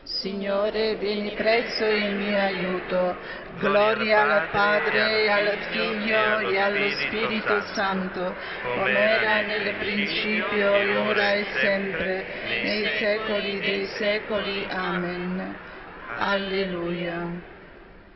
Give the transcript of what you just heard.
Signore, vieni presto in mio aiuto. Gloria al Padre, e al Figlio, e allo Spirito Santo, come era nel principio, ora e sempre, nei secoli dei secoli. Amen. Alleluia.